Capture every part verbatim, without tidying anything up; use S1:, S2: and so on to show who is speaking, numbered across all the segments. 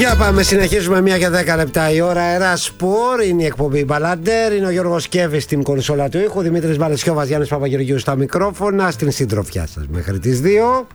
S1: Για πάμε, συνεχίζουμε μία και δέκα λεπτά η ώρα. Αέρα Σπορ, είναι η εκπομπή Μπαλαντέρ. Είναι ο Γιώργος Κέβης στην κονσόλα του ήχου. Δημήτρης Βαλεσιώβας, Γιάννης Παπαγεωργίου στα μικρόφωνα. Στην συντροφιά σας μέχρι τις δύο.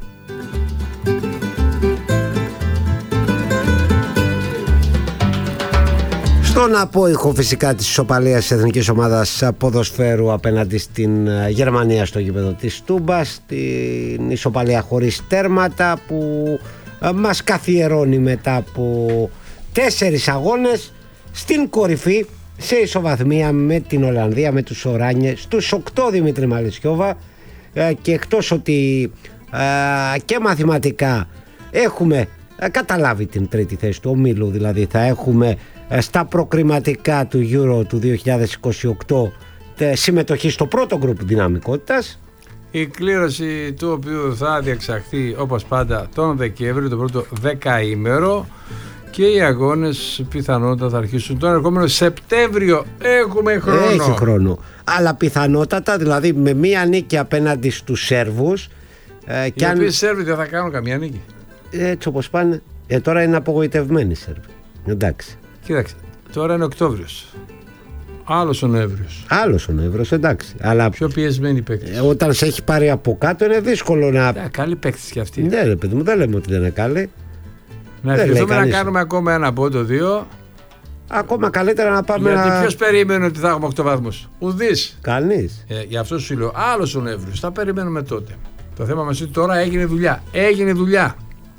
S1: Στον απόϊχο φυσικά της ισοπαλίας της Εθνικής Ομάδας Ποδοσφαίρου απέναντι στην Γερμανία στο γήπεδο της Τούμπας. Την ισοπαλία χωρίς τέρματα που μας καθιερώνει μετά από τέσσερις αγώνες στην κορυφή σε ισοβαθμία με την Ολλανδία, με τους Οράνιες, στους οκτώ, Δημήτρη Μαλισιώβα, και εκτός ότι και μαθηματικά έχουμε καταλάβει την τρίτη θέση του ομίλου, δηλαδή θα έχουμε στα προκριματικά του Euro του δύο χιλιάδες είκοσι οκτώ συμμετοχή στο πρώτο γκρουπ δυναμικότητας.
S2: Η κλήρωση του οποίου θα διεξαχθεί όπως πάντα τον Δεκέμβριο, το πρώτο δεκαήμερο, και οι αγώνες πιθανότατα θα αρχίσουν τον ερχόμενο Σεπτέμβριο. Έχουμε χρόνο.
S1: Έχει χρόνο. Αλλά πιθανότατα, δηλαδή με μία νίκη απέναντι στους Σέρβους. Ε,
S2: οι αν... οποίοι Σέρβοι δεν θα κάνουν καμία νίκη.
S1: Έτσι όπως πάνε. Ε, τώρα είναι απογοητευμένοι οι Σέρβοι. Εντάξει.
S2: Κοίταξε, τώρα είναι Οκτώβριος. Άλλος ο Νοέμβριος.
S1: Άλλος ο Νοέμβριος, εντάξει. Αλλά
S2: πιο πιεσμένοι παίκτες.
S1: Ε, όταν σε έχει πάρει από κάτω είναι δύσκολο να.
S2: Yeah, καλή παίκτες κι αυτοί.
S1: Ναι, ρε παιδί μου, δεν λέμε ότι δεν είναι καλή.
S2: Να ευχηθούμε να κάνουμε ακόμα ένα πόντο, δύο.
S1: Ακόμα καλύτερα να πάμε.
S2: Γιατί
S1: να...
S2: ποιος περίμενε ότι θα έχουμε οκτώ βαθμούς? Ουδής.
S1: Κανείς.
S2: Ε, γι' αυτό σου λέω, άλλος ο Νοέμβριος. Θα περιμένουμε τότε. Το θέμα μας είναι τώρα έγινε δουλειά. Έγινε δουλειά.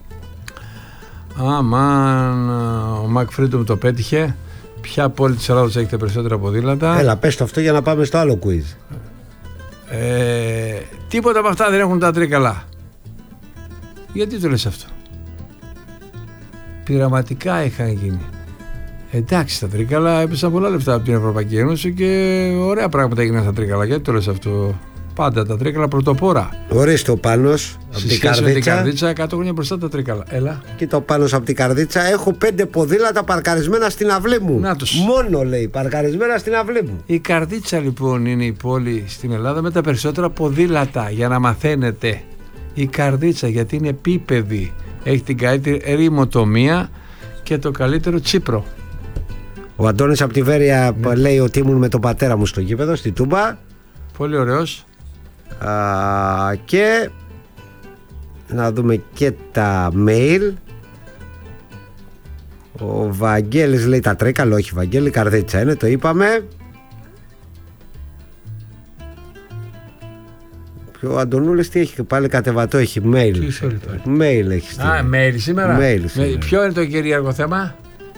S2: Αμάν, ο Μακ Φρίτομ το πέτυχε. Ποια πόλη της Ελλάδας έχει τα περισσότερα ποδήλατα?
S1: Έλα, πες το αυτό για να πάμε στο άλλο quiz.
S2: Ε, τίποτα από αυτά δεν έχουν τα τρίκαλα. Γιατί το λες αυτό? Πειραματικά είχαν γίνει. Εντάξει, τα τρίκαλα έπεσαν πολλά λεφτά από την Ευρωπαϊκή Ένωση και ωραία πράγματα έγιναν στα τρίκαλα. Γιατί το λες αυτό? Πάντα τα τρίκαλα πρωτοπόρα.
S1: Ορίστε ο Πάνος από την Καρδίτσα.
S2: Με την Καρδίτσα, εκατό χρόνια μπροστά τα τρίκαλα. Έλα.
S1: Κοίτα ο Πάνος από την Καρδίτσα. Έχω πέντε ποδήλατα παρκαρισμένα στην αυλή μου.
S2: Να τους.
S1: Μόνο λέει παρκαρισμένα στην αυλή μου.
S2: Η Καρδίτσα λοιπόν είναι η πόλη στην Ελλάδα με τα περισσότερα ποδήλατα, για να μαθαίνετε. Η Καρδίτσα, γιατί είναι επίπεδη. Έχει την καλύτερη ρημοτομία και το καλύτερο τσίπρο.
S1: Ο Αντώνης από τη Βέρεια ναι. λέει ότι ήμουν με τον πατέρα μου στο γήπεδο, στη Τούμπα.
S2: Πολύ ωραίος.
S1: Α, και να δούμε και τα mail. Ο Βαγγέλης λέει τα τρίκαλα. Όχι Βαγγέλη, Καρδίτσα είναι, το είπαμε. Και ο Αντωνούλης τι έχει πάλι κατεβατό? Έχει mail. Mail έχει στείλει.
S2: Α, mail σήμερα.
S1: Mail σήμερα.
S2: Ποιο είναι το κυρίαρχο θέμα?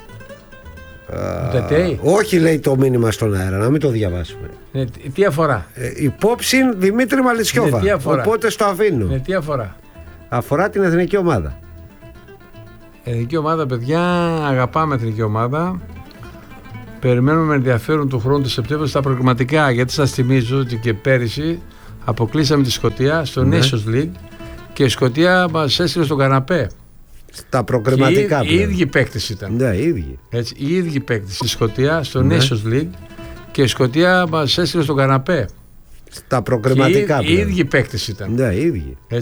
S1: Uh, όχι λέει το μήνυμα στον αέρα, να μην το διαβάσουμε.
S2: Ναι, τι αφορά?
S1: Ε, υπόψη Δημήτρη Μαλισιώβα.
S2: Ναι,
S1: οπότε στο αφήνω.
S2: Ναι, τι αφορά?
S1: Αφορά την εθνική ομάδα.
S2: Εθνική ομάδα, παιδιά, αγαπάμε εθνική ομάδα. Περιμένουμε με ενδιαφέρον του χρόνου του Σεπτέμβριο στα προγραμματικά, γιατί σας θυμίζω ότι και πέρυσι αποκλείσαμε τη Σκωτία στο ναι. Nations League και η Σκωτία μας έστειλε στον καναπέ.
S1: Στα προκριματικά.
S2: Οι ίδιοι παίκτες ήταν.
S1: Ναι, οι ίδιοι.
S2: Έτσι, οι ίδιοι παίκτες στη Σκωτία στο ναι. Nations League και η Σκωτία μας έστειλε στον καναπέ.
S1: Στα προκριματικά.
S2: Οι ίδιοι παίκτες ήταν.
S1: Ναι, οι ίδιοι.
S2: Έτσι,